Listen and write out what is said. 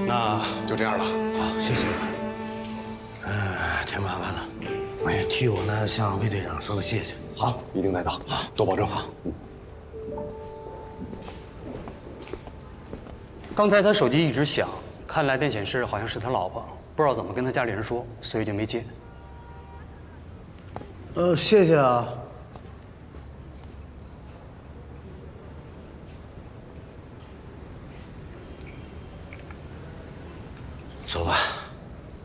那就这样了。 好，谢谢。挺麻烦了，哎，替我呢向魏队长说个谢谢。 好，一定带到。好，多保重。好。 刚才他手机一直响，看来电显示好像是他老婆，不知道怎么跟他家里人说，所以就没接。 谢谢啊。走吧。